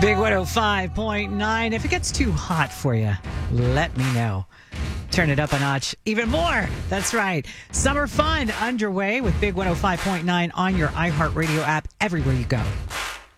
Big 105.9. If it gets too hot for you, let me know. Turn it up a notch even more. That's right. Summer fun underway with Big 105.9 on your iHeartRadio app everywhere you go.